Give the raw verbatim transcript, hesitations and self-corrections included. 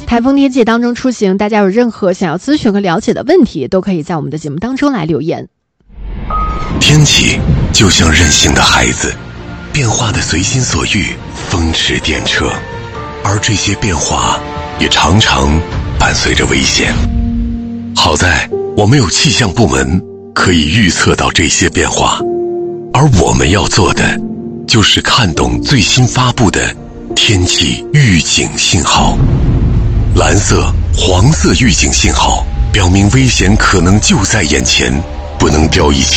台风天气当中出行，大家有任何想要咨询和了解的问题，都可以在我们的节目当中来留言。 天气就像任性的孩子，变化的随心所欲，风驰电掣，而这些变化也常常伴随着危险。好在我们有气象部门可以预测到这些变化，而我们要做的就是看懂最新发布的天气预警信号。蓝色、黄色预警信号表明危险可能就在眼前，不能掉以轻